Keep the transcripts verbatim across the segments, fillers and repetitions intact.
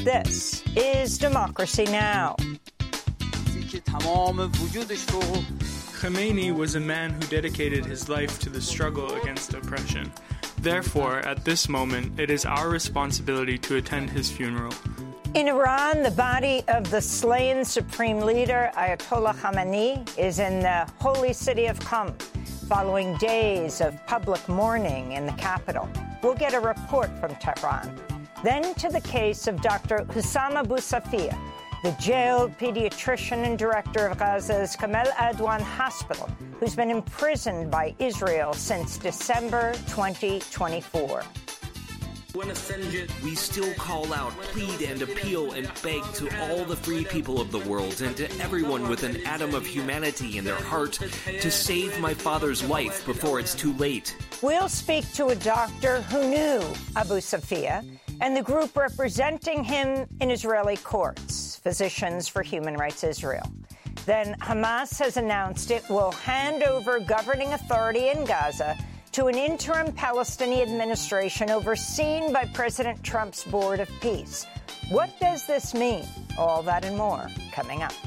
This is Democracy Now! Khamenei was a man who dedicated his life to the struggle against oppression. Therefore, at this moment, it is our responsibility to attend his funeral. In Iran, the body of the slain supreme leader, Ayatollah Khamenei, is in the holy city of Qom, following days of public mourning in the capital. We'll get a report from Tehran. Then to the case of Doctor Hussam Abu Safia, the jailed pediatrician and director of Gaza's Kamal Adwan Hospital, who's been imprisoned by Israel since December twenty twenty-four. We still call out, plead and appeal and beg to all the free people of the world and to everyone with an atom of humanity in their heart to save my father's life before it's too late. We'll speak to a doctor who knew Abu Safia and the group representing him in Israeli courts, Physicians for Human Rights Israel. Then Hamas has announced it will hand over governing authority in Gaza to an interim Palestinian administration overseen by President Trump's Board of Peace. What does this mean? All that and more coming up.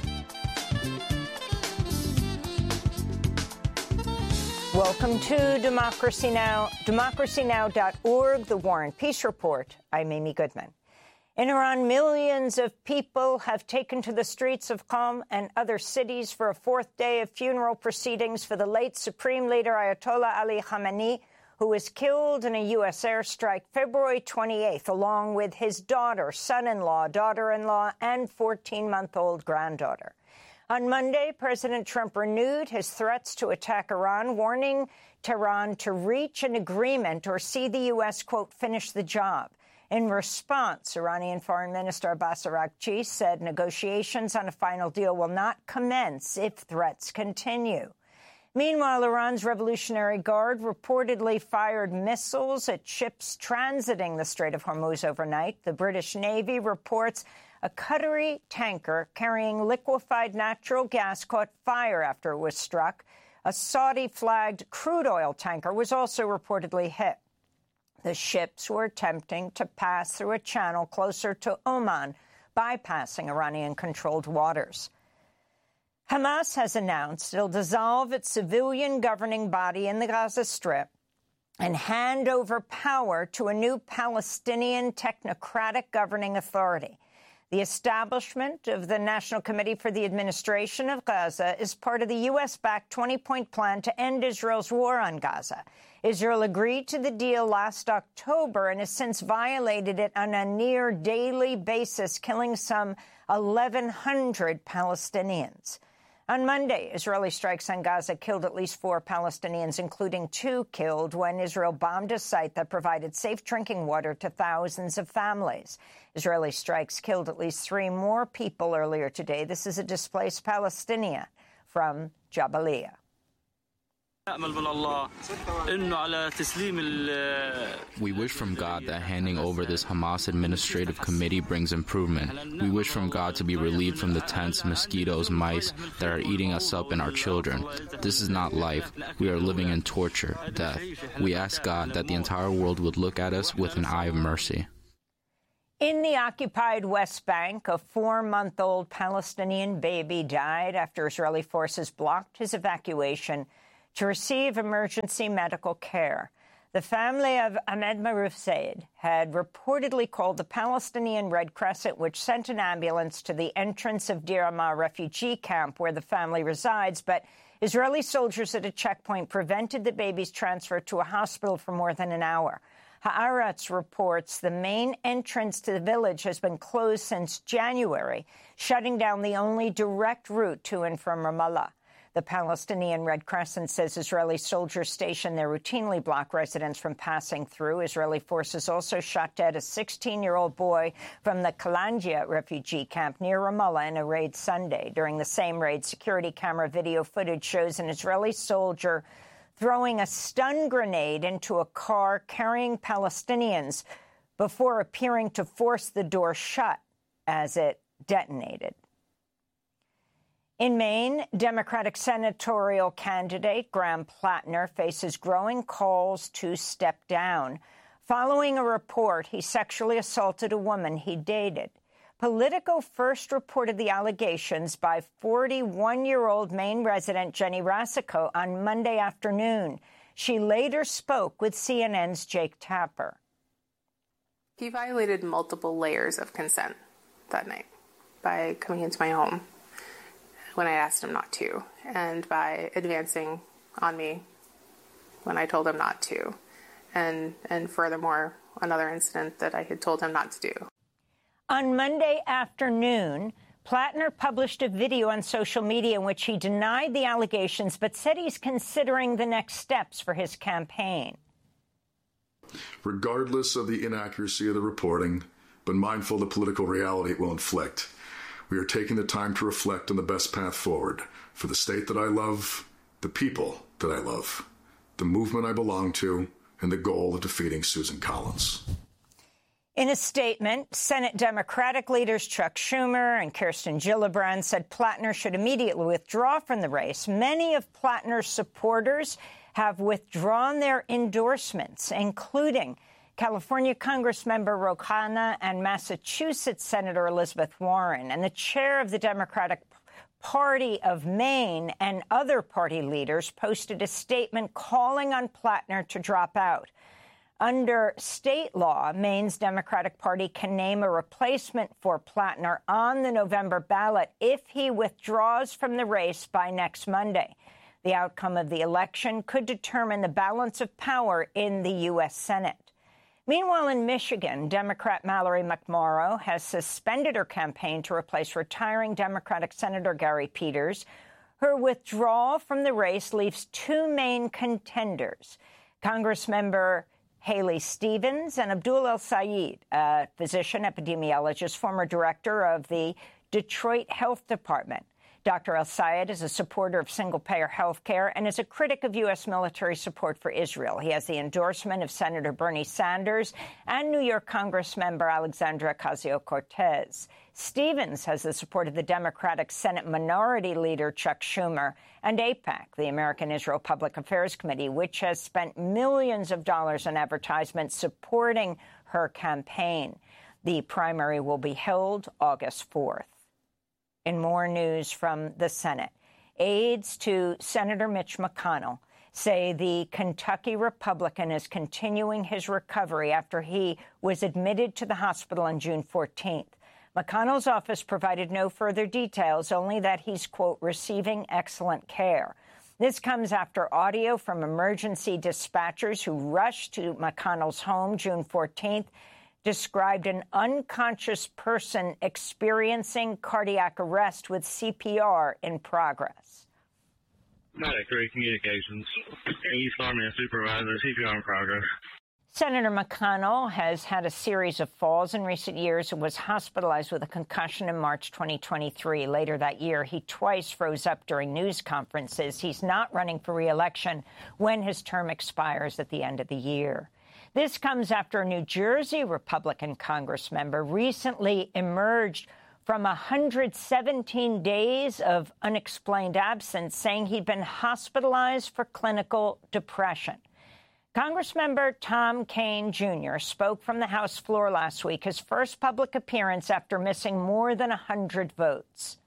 Welcome to Democracy Now!, democracy now dot org, the War and Peace Report. I'm Amy Goodman. In Iran, millions of people have taken to the streets of Qom and other cities for a fourth day of funeral proceedings for the late Supreme Leader Ayatollah Ali Khamenei, who was killed in a U S airstrike February twenty-eighth, along with his daughter, son-in-law, daughter-in-law, and fourteen-month-old granddaughter. On Monday, President Trump renewed his threats to attack Iran, warning Tehran to reach an agreement or see the U S, quote, finish the job. In response, Iranian Foreign Minister Abbas Araghchi said negotiations on a final deal will not commence if threats continue. Meanwhile, Iran's Revolutionary Guard reportedly fired missiles at ships transiting the Strait of Hormuz overnight. The British Navy reports a Qatari tanker carrying liquefied natural gas caught fire after it was struck. A Saudi-flagged crude oil tanker was also reportedly hit. The ships were attempting to pass through a channel closer to Oman, bypassing Iranian-controlled waters. Hamas has announced it'll dissolve its civilian governing body in the Gaza Strip and hand over power to a new Palestinian technocratic governing authority. The establishment of the National Committee for the Administration of Gaza is part of the U S-backed twenty-point plan to end Israel's war on Gaza. Israel agreed to the deal last October and has since violated it on a near-daily basis, killing some eleven hundred Palestinians. On Monday, Israeli strikes on Gaza killed at least four Palestinians, including two killed when Israel bombed a site that provided safe drinking water to thousands of families. Israeli strikes killed at least three more people earlier today. This is a displaced Palestinian from Jabalia. We wish from God that handing over this Hamas administrative committee brings improvement. We wish from God to be relieved from the tents, mosquitoes, mice that are eating us up and our children. This is not life. We are living in torture, death. We ask God that the entire world would look at us with an eye of mercy. In the occupied West Bank, a four-month-old Palestinian baby died after Israeli forces blocked his evacuation to receive emergency medical care. The family of Ahmed Maruf Said had reportedly called the Palestinian Red Crescent, which sent an ambulance to the entrance of Deir Amma refugee camp where the family resides, but Israeli soldiers at a checkpoint prevented the baby's transfer to a hospital for more than an hour. Haaretz reports the main entrance to the village has been closed since January, shutting down the only direct route to and from Ramallah. The Palestinian Red Crescent says Israeli soldiers stationed there routinely block residents from passing through. Israeli forces also shot dead a sixteen-year-old boy from the Kalandia refugee camp near Ramallah in a raid Sunday. During the same raid, security camera video footage shows an Israeli soldier throwing a stun grenade into a car carrying Palestinians before appearing to force the door shut as it detonated. In Maine, Democratic senatorial candidate Graham Plattner faces growing calls to step down following a report he sexually assaulted a woman he dated. Politico first reported the allegations by forty-one-year-old Maine resident Jenny Rasico on Monday afternoon. She later spoke with C N N's Jake Tapper. He violated multiple layers of consent that night by coming into my home when I asked him not to, and by advancing on me when I told him not to, and, and furthermore, another incident that I had told him not to do. On Monday afternoon, Plattner published a video on social media in which he denied the allegations but said he's considering the next steps for his campaign. Regardless of the inaccuracy of the reporting, but mindful of the political reality it will inflict, we are taking the time to reflect on the best path forward for the state that I love, the people that I love, the movement I belong to, and the goal of defeating Susan Collins. In a statement, Senate Democratic leaders Chuck Schumer and Kirsten Gillibrand said Plattner should immediately withdraw from the race. Many of Plattner's supporters have withdrawn their endorsements, including California Congressmember Ro Khanna and Massachusetts Senator Elizabeth Warren. And the chair of the Democratic Party of Maine and other party leaders posted a statement calling on Plattner to drop out. Under state law, Maine's Democratic Party can name a replacement for Plattner on the November ballot if he withdraws from the race by next Monday. The outcome of the election could determine the balance of power in the U S Senate. Meanwhile, in Michigan, Democrat Mallory McMorrow has suspended her campaign to replace retiring Democratic Senator Gary Peters. Her withdrawal from the race leaves two main contenders, Congressmember Haley Stevens and Abdul El-Sayed, a physician epidemiologist, former director of the Detroit Health Department. Doctor El-Sayed is a supporter of single-payer health care and is a critic of U S military support for Israel. He has the endorsement of Senator Bernie Sanders and New York Congressmember Alexandria Ocasio-Cortez. Stevens has the support of the Democratic Senate Minority Leader Chuck Schumer and AIPAC, the American Israel Public Affairs Committee, which has spent millions of dollars on advertisements supporting her campaign. The primary will be held August fourth. In more news from the Senate, aides to Senator Mitch McConnell say the Kentucky Republican is continuing his recovery after he was admitted to the hospital on June fourteenth. McConnell's office provided no further details, only that he's, quote, receiving excellent care. This comes after audio from emergency dispatchers who rushed to McConnell's home June fourteenth described an unconscious person experiencing cardiac arrest with C P R in progress. Medic three communications. East Army supervisor, C P R in progress. Senator McConnell has had a series of falls in recent years and was hospitalized with a concussion in March twenty twenty-three. Later that year, he twice froze up during news conferences. He's not running for re-election when his term expires at the end of the year. This comes after a New Jersey Republican congressmember recently emerged from one hundred seventeen days of unexplained absence, saying he'd been hospitalized for clinical depression. Congressmember Tom Kean Junior spoke from the House floor last week, his first public appearance after missing more than one hundred votes.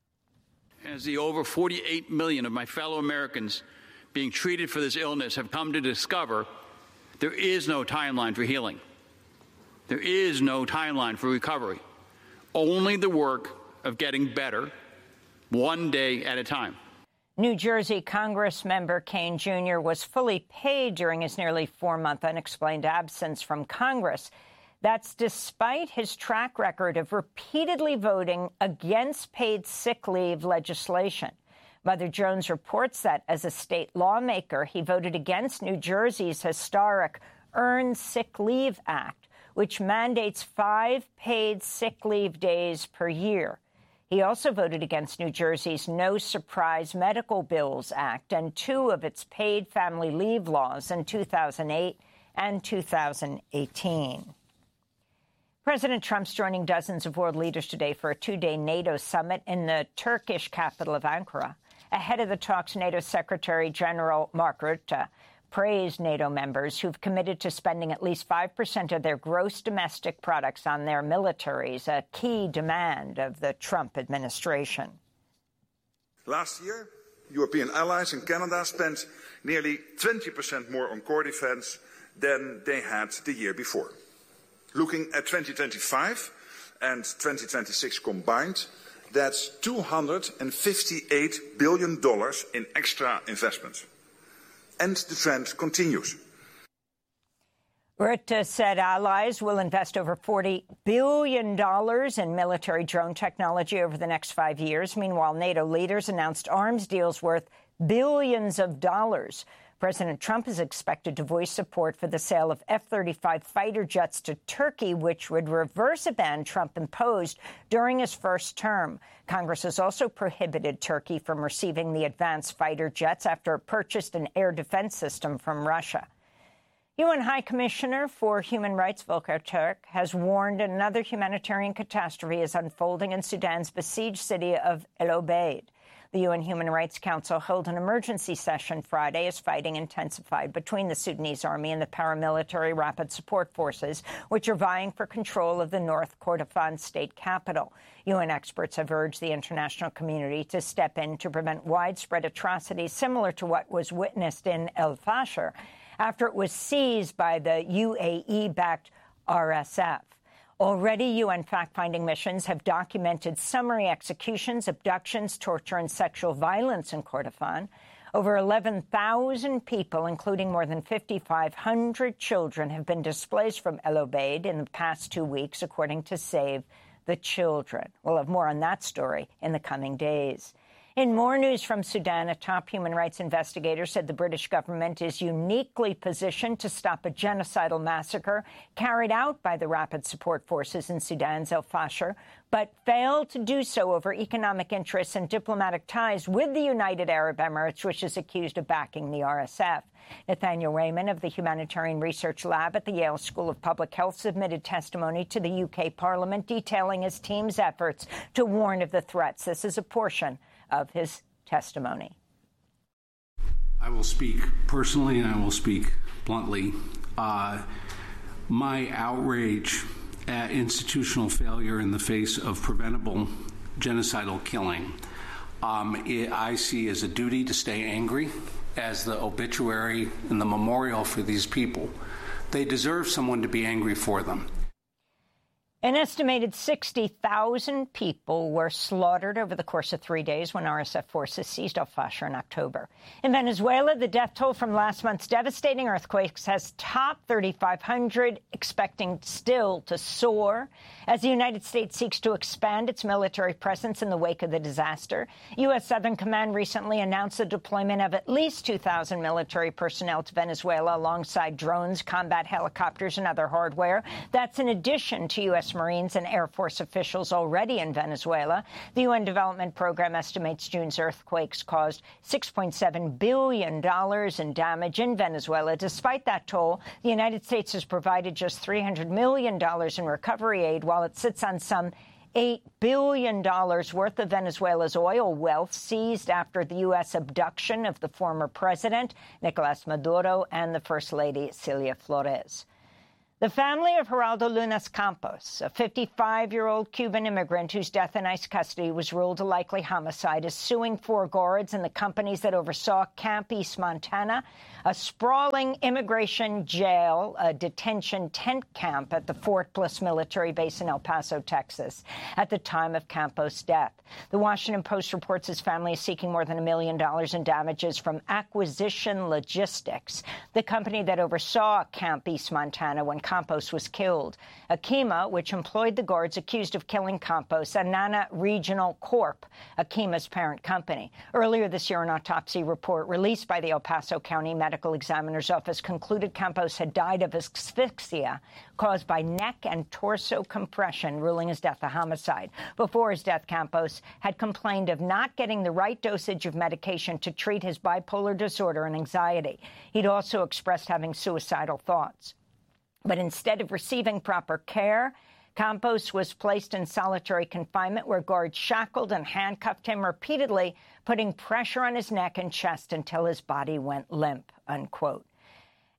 As the over forty-eight million of my fellow Americans being treated for this illness have come to discover, there is no timeline for healing. There is no timeline for recovery. Only the work of getting better, one day at a time. New Jersey Congressmember Kean Junior was fully paid during his nearly four-month unexplained absence from Congress. That's despite his track record of repeatedly voting against paid sick leave legislation. Mother Jones reports that as a state lawmaker, he voted against New Jersey's historic Earned Sick Leave Act, which mandates five paid sick leave days per year. He also voted against New Jersey's No Surprise Medical Bills Act and two of its paid family leave laws in two thousand eight and two thousand eighteen. President Trump's joining dozens of world leaders today for a two-day NATO summit in the Turkish capital of Ankara. Ahead of the talks, NATO Secretary General Mark Rutte praised NATO members who've committed to spending at least five percent of their gross domestic products on their militaries, a key demand of the Trump administration. Last year, European allies and Canada spent nearly twenty percent more on core defense than they had the year before. Looking at twenty twenty-five and twenty twenty-six combined, that's two hundred fifty-eight billion dollars in extra investment. And the trend continues. Rutte said allies will invest over forty billion dollars in military drone technology over the next five years. Meanwhile, NATO leaders announced arms deals worth billions of dollars. President Trump is expected to voice support for the sale of F thirty-five fighter jets to Turkey, which would reverse a ban Trump imposed during his first term. Congress has also prohibited Turkey from receiving the advanced fighter jets after it purchased an air defense system from Russia. U N High Commissioner for Human Rights Volker Turk has warned another humanitarian catastrophe is unfolding in Sudan's besieged city of El Obeid. The U N Human Rights Council held an emergency session Friday as fighting intensified between the Sudanese army and the paramilitary Rapid Support Forces, which are vying for control of the North Kordofan state capital. U N experts have urged the international community to step in to prevent widespread atrocities similar to what was witnessed in El Fasher after it was seized by the U A E-backed R S F. Already, U N fact-finding missions have documented summary executions, abductions, torture, and sexual violence in Kordofan. Over eleven thousand people, including more than fifty-five hundred children, have been displaced from El Obeid in the past two weeks, according to Save the Children. We'll have more on that story in the coming days. In more news from Sudan, a top human rights investigator said the British government is uniquely positioned to stop a genocidal massacre carried out by the Rapid Support Forces in Sudan's El Fasher, but failed to do so over economic interests and diplomatic ties with the United Arab Emirates, which is accused of backing the R S F. Nathaniel Raymond of the Humanitarian Research Lab at the Yale School of Public Health submitted testimony to the U K Parliament detailing his team's efforts to warn of the threats. This is a portion of his testimony. I will speak personally and I will speak bluntly. Uh, my outrage at institutional failure in the face of preventable genocidal killing, um, it, I see as a duty to stay angry as the obituary and the memorial for these people. They deserve someone to be angry for them. An estimated sixty thousand people were slaughtered over the course of three days when R S F forces seized El Fasher in October. In Venezuela, the death toll from last month's devastating earthquakes has topped thirty-five hundred, expecting still to soar. As the United States seeks to expand its military presence in the wake of the disaster, U S. Southern Command recently announced the deployment of at least two thousand military personnel to Venezuela alongside drones, combat helicopters, and other hardware. That's in addition to U S Marines and Air Force officials already in Venezuela. The U N Development Program estimates June's earthquakes caused six point seven billion dollars in damage in Venezuela. Despite that toll, the United States has provided just three hundred million dollars in recovery aid, while it sits on some eight billion dollars worth of Venezuela's oil wealth seized after the U S abduction of the former president, Nicolas Maduro, and the First Lady, Celia Flores. The family of Geraldo Lunas Campos, a fifty-five-year-old Cuban immigrant whose death in ICE custody was ruled a likely homicide, is suing four guards and the companies that oversaw Camp East Montana, a sprawling immigration jail, a detention tent camp at the Fort Bliss military base in El Paso, Texas, at the time of Campos' death. The Washington Post reports his family is seeking more than a million dollars in damages from Acquisition Logistics, the company that oversaw Camp East Montana when Campos was killed. Akima, which employed the guards accused of killing Campos, and Nana Regional Corp, Akima's parent company. Earlier this year, an autopsy report released by the El Paso County Medical Examiner's Office concluded Campos had died of asphyxia caused by neck and torso compression, ruling his death a homicide. Before his death, Campos had complained of not getting the right dosage of medication to treat his bipolar disorder and anxiety. He'd also expressed having suicidal thoughts. But instead of receiving proper care, Campos was placed in solitary confinement where guards shackled and handcuffed him repeatedly, putting pressure on his neck and chest until his body went limp, unquote.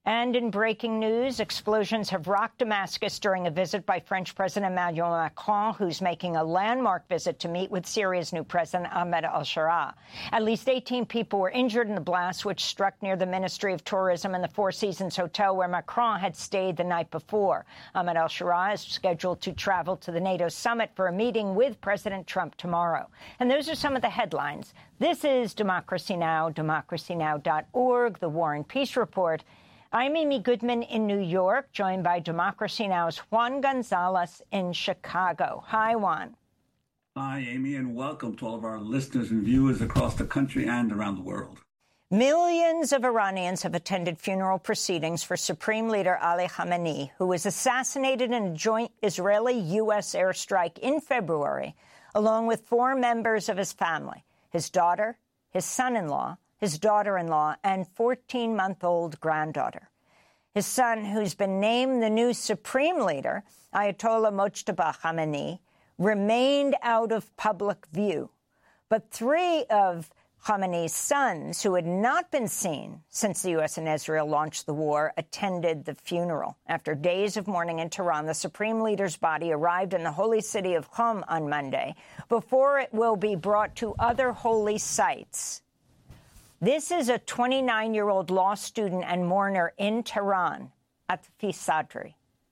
And in breaking news, explosions have rocked Damascus during a visit by French President Emmanuel Macron, who's making a landmark visit to meet with Syria's new president, Ahmed al-Sharaa. At least eighteen people were injured in the blast, which struck near the Ministry of Tourism and the Four Seasons Hotel, where Macron had stayed the night before. Ahmed al-Sharaa is scheduled to travel to the NATO summit for a meeting with President Trump tomorrow. And those are some of the headlines. This is Democracy Now!, democracy now dot org, the War and Peace Report. I'm Amy Goodman in New York, joined by Democracy Now!'s Juan Gonzalez in Chicago. Hi, Juan. Hi, Amy, and welcome to all of our listeners and viewers across the country and around the world. Millions of Iranians have attended funeral proceedings for Supreme Leader Ali Khamenei, who was assassinated in a joint Israeli-U S airstrike in February, along with four members of his family, his daughter, his son-in-law, his daughter-in-law, and fourteen-month-old granddaughter. His son, who's been named the new Supreme Leader, Ayatollah Mojtaba Khamenei, remained out of public view. But three of Khamenei's sons, who had not been seen since the U S and Israel launched the war, attended the funeral. After days of mourning in Tehran, the Supreme Leader's body arrived in the holy city of Qom on Monday, before it will be brought to other holy sites. This is a twenty-nine-year-old law student and mourner in Tehran, Atfi Sadri.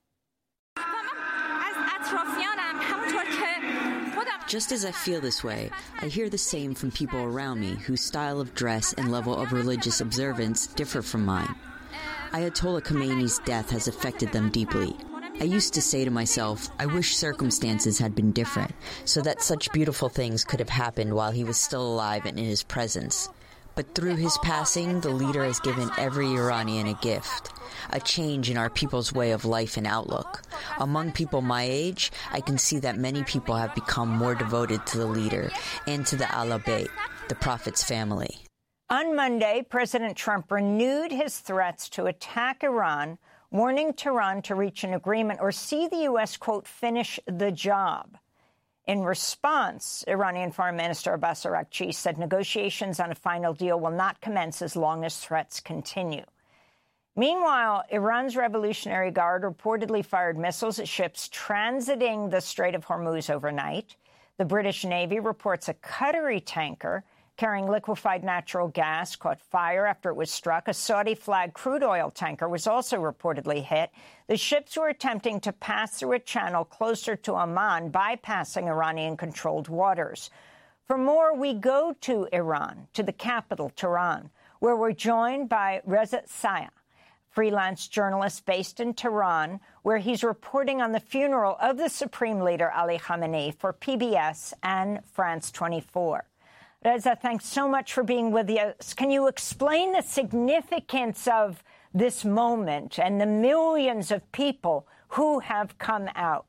Just as I feel this way, I hear the same from people around me whose style of dress and level of religious observance differ from mine. Ayatollah Khamenei's death has affected them deeply. I used to say to myself, I wish circumstances had been different, so that such beautiful things could have happened while he was still alive and in his presence. But through his passing, the leader has given every Iranian a gift, a change in our people's way of life and outlook. Among people my age, I can see that many people have become more devoted to the leader and to the Ahl Bayt, the Prophet's family. On Monday, President Trump renewed his threats to attack Iran, warning Tehran to reach an agreement or see the U S, quote, finish the job. In response, Iranian Foreign Minister Abbas Araghchi said negotiations on a final deal will not commence as long as threats continue. Meanwhile, Iran's Revolutionary Guard reportedly fired missiles at ships transiting the Strait of Hormuz overnight. The British Navy reports a Qatari tanker carrying liquefied natural gas caught fire after it was struck. A Saudi-flagged crude oil tanker was also reportedly hit. The ships were attempting to pass through a channel closer to Oman, bypassing Iranian-controlled waters. For more, we go to Iran, to the capital, Tehran, where we're joined by Reza Sayah, freelance journalist based in Tehran, where he's reporting on the funeral of the Supreme Leader Ali Khamenei for P B S and France twenty-four. Reza, thanks so much for being with us. Can you explain the significance of this moment and the millions of people who have come out?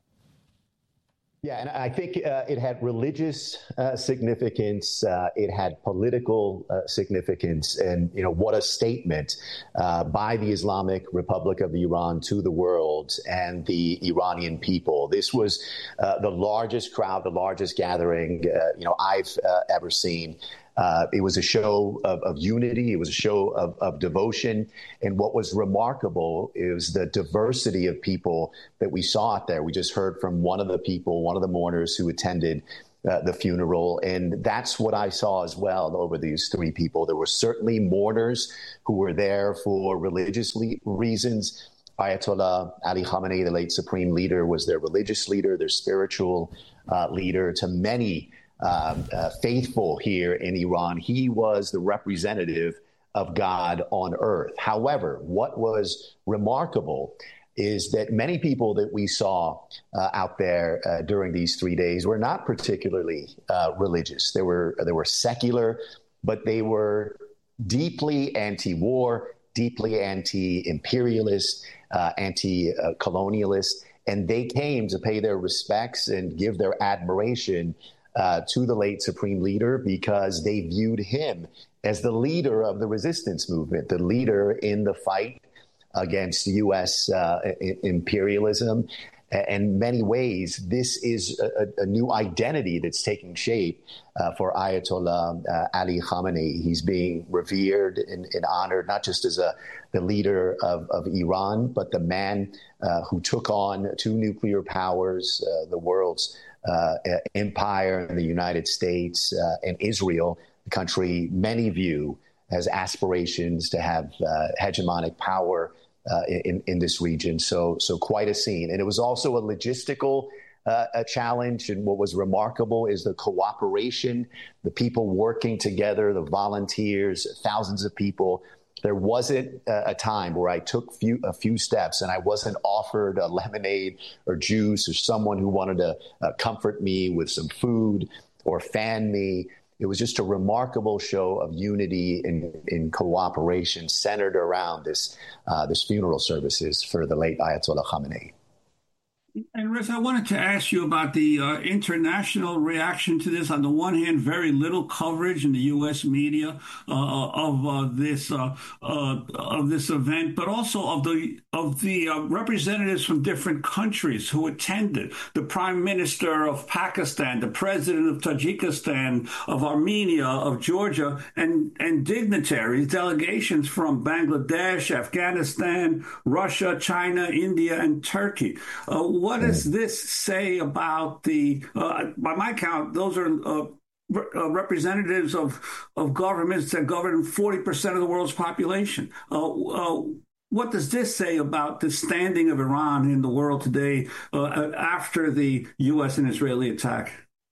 Yeah, and I think uh, it had religious uh, significance. Uh, it had political uh, significance. And, you know, what a statement uh, by the Islamic Republic of Iran to the world and the Iranian people. This was uh, the largest crowd, the largest gathering, uh, you know, I've uh, ever seen. Uh, it was a show of, of unity. It was a show of, of devotion. And what was remarkable is the diversity of people that we saw out there. We just heard from one of the people, one of the mourners who attended uh, the funeral. And that's what I saw as well over these three people. There were certainly mourners who were there for religious le- reasons. Ayatollah Ali Khamenei, the late Supreme Leader, was their religious leader, their spiritual uh, leader. To many Um, uh, faithful here in Iran, he was the representative of God on earth. However, what was remarkable is that many people that we saw uh, out there uh, during these three days were not particularly uh, religious. They were they were secular, but they were deeply anti-war, deeply anti-imperialist, uh, anti-colonialist, and they came to pay their respects and give their admiration Uh, to the late Supreme Leader because they viewed him as the leader of the resistance movement, the leader in the fight against U S uh, imperialism. In many ways, this is a, a new identity that's taking shape uh, for Ayatollah uh, Ali Khamenei. He's being revered and, and honored, not just as a the leader of, of Iran, but the man uh, who took on two nuclear powers, uh, the world's uh, empire in the United States uh, and Israel, a country many view as aspirations to have uh, hegemonic power Uh, in, in this region. So, so quite a scene. And it was also a logistical uh, a challenge. And what was remarkable is the cooperation, the people working together, the volunteers, thousands of people. There wasn't a, a time where I took few, a few steps and I wasn't offered a lemonade or juice or someone who wanted to uh, comfort me with some food or fan me. It was just a remarkable show of unity and in cooperation centered around this uh, this funeral services for the late Ayatollah Khamenei. And Reza, I wanted to ask you about the uh, international reaction to this. On the one hand, very little coverage in the U S media uh, of uh, this uh, uh, of this event, but also of the of the uh, representatives from different countries who attended. The Prime Minister of Pakistan, the President of Tajikistan, of Armenia, of Georgia, and and dignitaries, delegations from Bangladesh, Afghanistan, Russia, China, India, and Turkey. Uh, What does this say about the, uh, by my count, those are uh, re- uh, representatives of, of governments that govern forty percent of the world's population. Uh, uh, what does this say about the standing of Iran in the world today uh, after the U S and Israeli attack?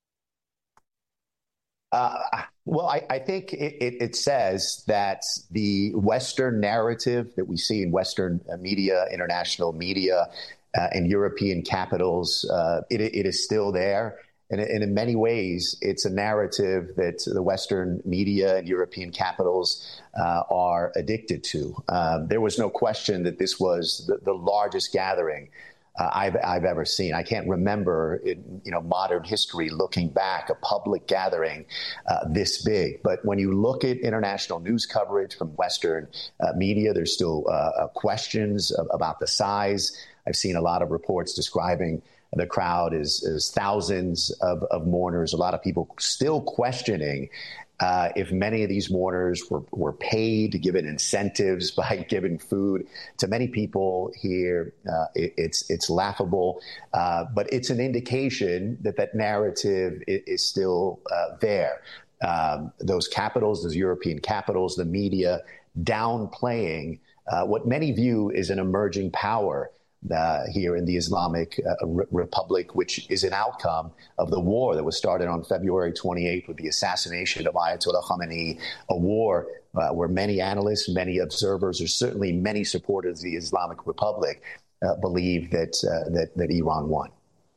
Uh, well, I, I think it, it, it says that the Western narrative that we see in Western media, international media, Uh, in European capitals, uh, it, it is still there. And, and in many ways, it's a narrative that the Western media and European capitals uh, are addicted to. Um, there was no question that this was the, the largest gathering uh, I've, I've ever seen. I can't remember in you know, modern history looking back, a public gathering uh, this big. But when you look at international news coverage from Western uh, media, there's still uh, uh, questions of, about the size. I've seen a lot of reports describing the crowd as, as thousands of, of mourners, a lot of people still questioning uh, if many of these mourners were, were paid, given incentives by giving food. To many people here, uh, it, it's it's laughable, uh, but it's an indication that that narrative is, is still uh, there. Um, those capitals, those European capitals, the media downplaying uh, what many view is an emerging power Uh, here in the Islamic uh, Re- Republic, which is an outcome of the war that was started on February twenty-eighth with the assassination of Ayatollah Khamenei, a war uh, where many analysts, many observers, or certainly many supporters of the Islamic Republic uh, believe that, uh, that that Iran won.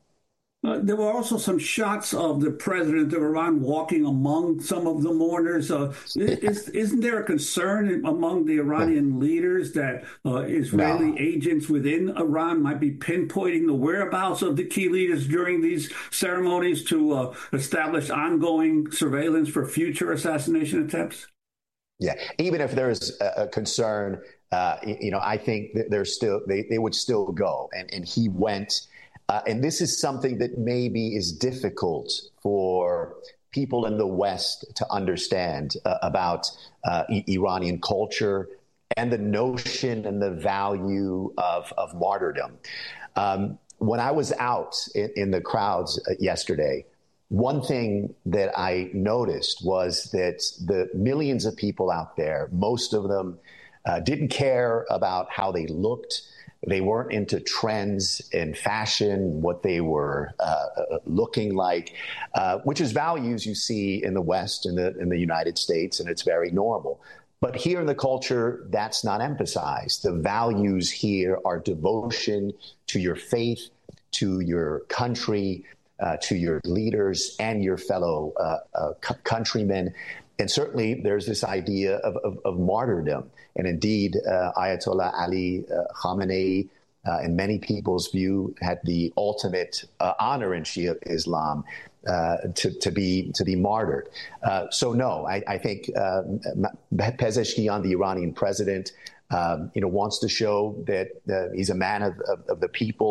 Uh, there were also some shots of the president of Iran walking among some of the mourners. Uh, is, isn't there a concern among the Iranian leaders that uh, Israeli no. agents within Iran might be pinpointing the whereabouts of the key leaders during these ceremonies to uh, establish ongoing surveillance for future assassination attempts? Yeah, even if there's a, a concern, uh, you know, I think that there's still they, they would still go. And, and he went. Uh, and this is something that maybe is difficult for people in the West to understand uh, about uh, I- Iranian culture and the notion and the value of, of martyrdom. Um, when I was out in, in the crowds uh, yesterday, one thing that I noticed was that the millions of people out there, most of them uh, didn't care about how they looked. They weren't into trends in fashion, what they were uh, looking like, uh, which is values you see in the West, in the in the United States, and it's very normal. But here in the culture, that's not emphasized. The values here are devotion to your faith, to your country, uh, to your leaders, and your fellow uh, uh, c- countrymen. And certainly there's this idea of, of, of martyrdom. And indeed, uh, Ayatollah Ali uh, Khamenei, uh, in many people's view, had the ultimate uh, honor in Shia Islam uh, to, to be to be martyred. Uh, so no, I, I think uh, Pezeshkian, the Iranian president, um, you know, wants to show that uh, he's a man of, of, of the people,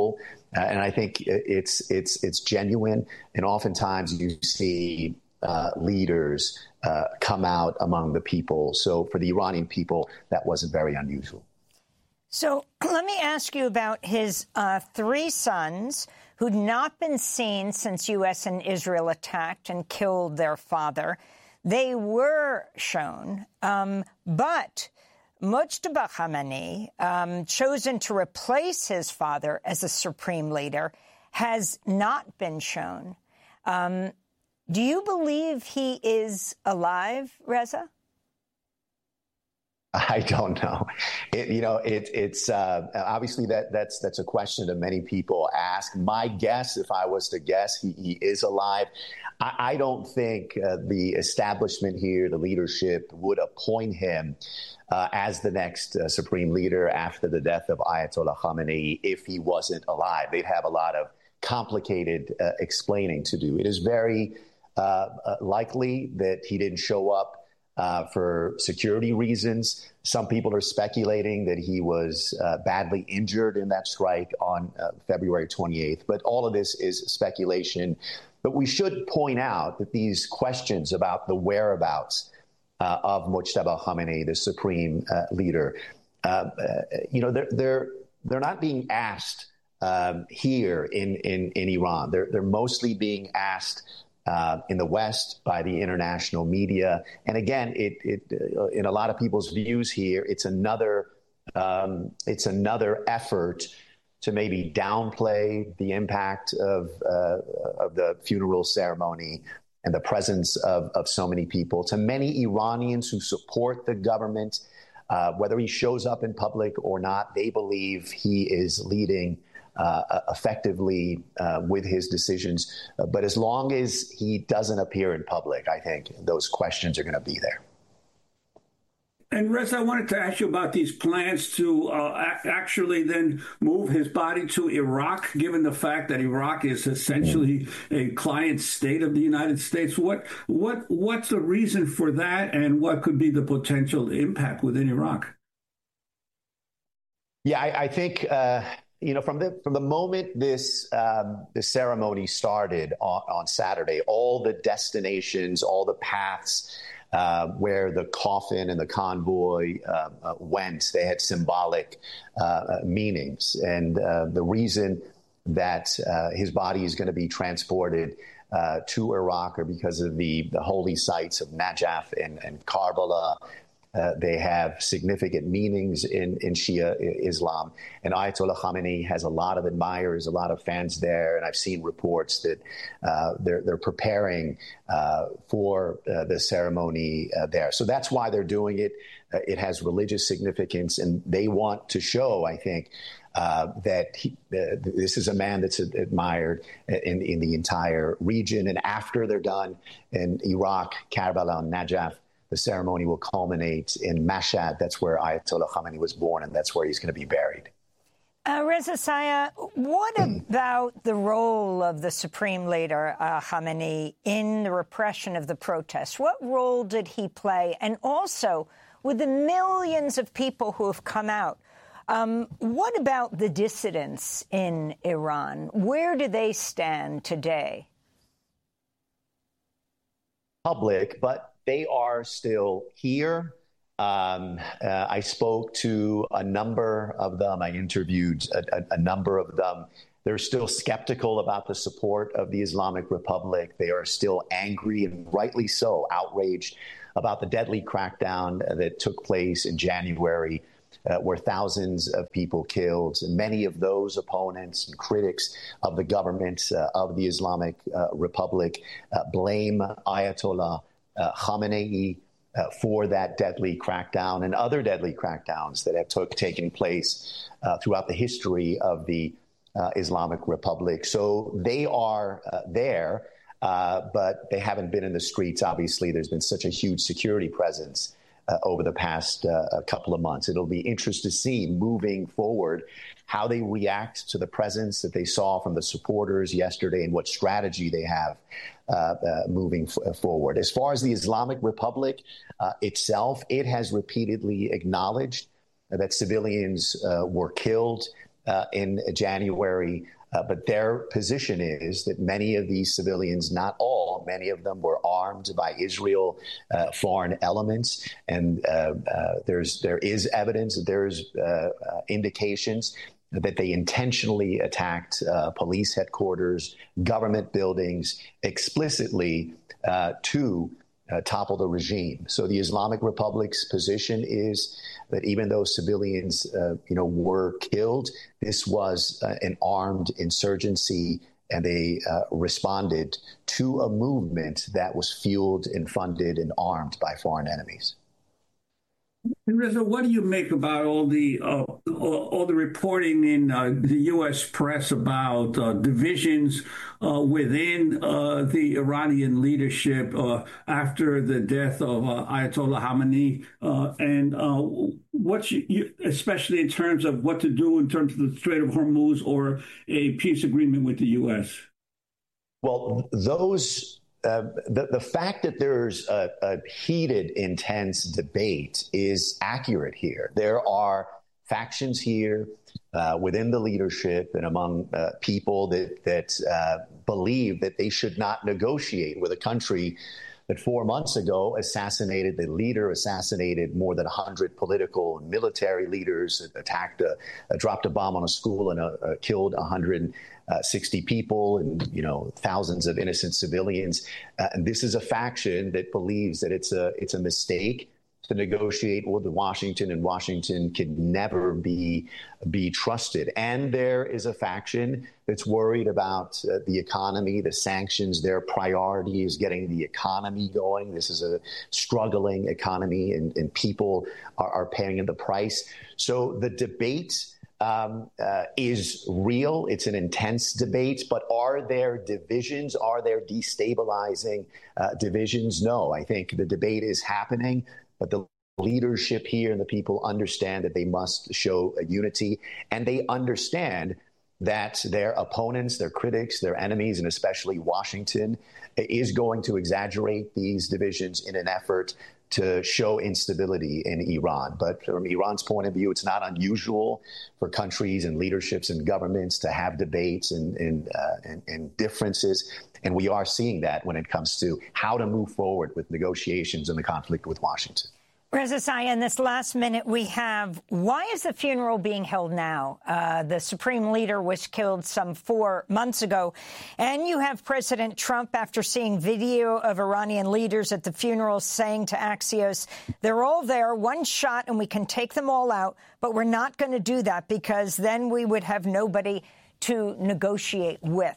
Uh, and I think it's it's it's genuine. And oftentimes you see uh, leaders uh, come out among the people. So for the Iranian people, that wasn't very unusual. So let me ask you about his uh, three sons who'd not been seen since U S and Israel attacked and killed their father. They were shown, um, but Mojtaba Khamenei, um, chosen to replace his father as a supreme leader, has not been shown. Um, do you believe he is alive, Reza? I don't know. It, you know, it, it's uh, obviously that that's that's a question that many people ask. My guess, if I was to guess, he, he is alive. I, I don't think uh, the establishment here, the leadership, would appoint him uh, as the next uh, supreme leader after the death of Ayatollah Khamenei if he wasn't alive. They'd have a lot of complicated uh, explaining to do. It is very uh, uh, likely that he didn't show up Uh, for security reasons. Some people are speculating that he was uh, badly injured in that strike on uh, February twenty-eighth. But all of this is speculation. But we should point out that these questions about the whereabouts uh, of Mojtaba Khamenei, the supreme uh, leader, uh, uh, you know, they're they're they're not being asked um, here in, in in Iran. They're they're mostly being asked Uh, in the West by the international media. And again, it, it uh, in a lot of people's views here, it's another um, it's another effort to maybe downplay the impact of uh, of the funeral ceremony and the presence of, of so many people. To many Iranians who support the government, uh, whether he shows up in public or not, they believe he is leading Uh, effectively uh, with his decisions. Uh, but as long as he doesn't appear in public, I think those questions are going to be there. And Reza, I wanted to ask you about these plans to uh, actually then move his body to Iraq, given the fact that Iraq is essentially a client state of the United States. What what what's the reason for that, and what could be the potential impact within Iraq? Yeah, I, I think uh, you know from the from the moment this um, the ceremony started on, on Saturday, all the destinations, all the paths uh, where the coffin and the convoy uh, uh, went, they had symbolic uh, meanings, and uh, the reason that uh, his body is going to be transported uh, to Iraq are because of the, the holy sites of Najaf and, and Karbala. Uh, they have significant meanings in, in Shia Islam. And Ayatollah Khamenei has a lot of admirers, a lot of fans there. And I've seen reports that uh, they're, they're preparing uh, for uh, the ceremony uh, there. So that's why they're doing it. Uh, it has religious significance. And they want to show, I think, uh, that he, uh, this is a man that's admired in, in the entire region. And after they're done in Iraq, Karbala, and Najaf, the ceremony will culminate in Mashhad. That's where Ayatollah Khamenei was born, and that's where he's going to be buried. Uh, Reza Sayah, what about the role of the supreme leader, uh, Khamenei, in the repression of the protests? What role did he play? And also, with the millions of people who have come out, um, what about the dissidents in Iran? Where do they stand today? Public, but they are still here. Um, uh, I spoke to a number of them. I interviewed a, a, a number of them. They're still skeptical about the support of the Islamic Republic. They are still angry, and rightly so, outraged about the deadly crackdown that took place in January, uh, where thousands of people killed. And many of those opponents and critics of the government uh, of the Islamic uh, Republic uh, blame Ayatollah Uh, Khamenei uh, for that deadly crackdown and other deadly crackdowns that have took, taken place uh, throughout the history of the uh, Islamic Republic. So they are uh, there, uh, but they haven't been in the streets. Obviously, there's been such a huge security presence uh, over the past uh, couple of months. It'll be interesting to see moving forward how they react to the presence that they saw from the supporters yesterday and what strategy they have uh, uh, moving f- forward. As far as the Islamic Republic uh, itself, it has repeatedly acknowledged that civilians uh, were killed uh, in January. Uh, but their position is that many of these civilians, not all, many of them were armed by Israel uh, foreign elements. And uh, uh, there's there is evidence that there's uh, uh, indications that they intentionally attacked uh, police headquarters, government buildings, explicitly uh, to uh, topple the regime. So the Islamic Republic's position is that even though civilians, uh, you know, were killed, this was uh, an armed insurgency, and they uh, responded to a movement that was fueled and funded and armed by foreign enemies. Reza, what do you make about all the uh, all, all the reporting in uh, the U S press about uh, divisions uh, within uh, the Iranian leadership uh, after the death of uh, Ayatollah Khamenei, uh, and uh, what you, you, especially in terms of what to do in terms of the Strait of Hormuz or a peace agreement with the U S? Well, those. Uh, the, the fact that there's a, a heated, intense debate is accurate here. There are factions here uh, within the leadership and among uh, people that, that uh, believe that they should not negotiate with a country that four months ago assassinated the leader, assassinated more than one hundred political and military leaders, attacked, a, a, dropped a bomb on a school and a, a killed one hundred sixty people and, you know, thousands of innocent civilians. Uh, and this is a faction that believes that it's a it's a mistake to negotiate with Washington, and Washington can never be be trusted. And there is a faction that's worried about uh, the economy, the sanctions. Their priority is getting the economy going. This is a struggling economy, and, and people are, are paying the price. So the debate Um, uh, is real. It's an intense debate, but are there divisions? Are there destabilizing uh, divisions? No, I think the debate is happening, but the leadership here and the people understand that they must show a unity, and they understand that their opponents, their critics, their enemies, and especially Washington, is going to exaggerate these divisions in an effort to show instability in Iran. But from Iran's point of view, it's not unusual for countries and leaderships and governments to have debates and, and, uh, and, and differences. And we are seeing that when it comes to how to move forward with negotiations in the conflict with Washington. Reza Zaya, in this last minute we have, why is the funeral being held now? Uh, the supreme leader was killed some four months ago. And you have President Trump, after seeing video of Iranian leaders at the funeral, saying to Axios, they're all there, one shot, and we can take them all out. But we're not going to do that because then we would have nobody to negotiate with.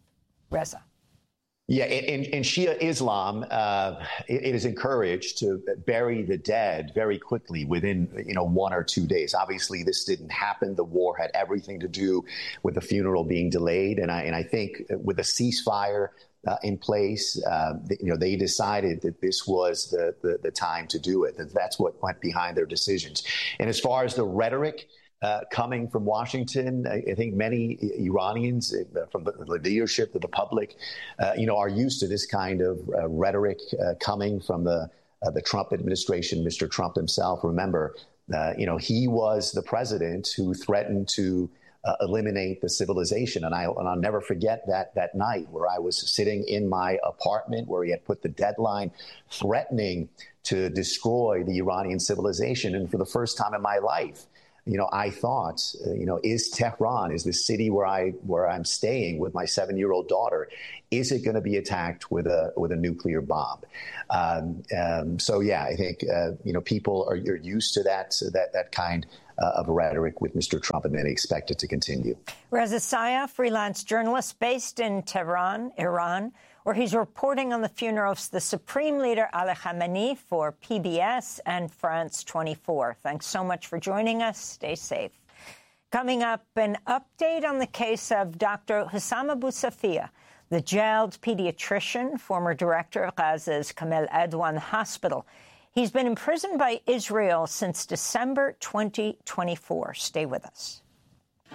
Reza. Yeah, in, in Shia Islam, uh, it, it is encouraged to bury the dead very quickly within, you know, one or two days. Obviously, this didn't happen. The war had everything to do with the funeral being delayed. And I, and I think with a ceasefire uh, in place, uh, you know, they decided that this was the, the, the time to do it. That that's what went behind their decisions. And as far as the rhetoric Uh, coming from Washington, I, I think many Iranians, uh, from the, the leadership to the public, uh, you know, are used to this kind of uh, rhetoric uh, coming from the uh, the Trump administration. Mister Trump himself, remember, uh, you know, he was the president who threatened to uh, eliminate the civilization, and I and I'll never forget that that night where I was sitting in my apartment where he had put the deadline, threatening to destroy the Iranian civilization, and for the first time in my life, you know, I thought, uh, you know, is Tehran, is the city where I where I'm staying with my seven-year-old daughter, is it going to be attacked with a with a nuclear bomb? Um, um, so, yeah, I think, uh, you know, people are you're used to that that that kind uh, of rhetoric with Mister Trump, and they expect it to continue. Reza Zaya, freelance journalist based in Tehran, Iran, where he's reporting on the funeral of the Supreme Leader Ali Khamenei for P B S and France twenty-four. Thanks so much for joining us. Stay safe. Coming up, an update on the case of Doctor Hussam Abu Safia, the jailed pediatrician, former director of Gaza's Kamel Adwan Hospital. He's been imprisoned by Israel since December twenty twenty-four. Stay with us.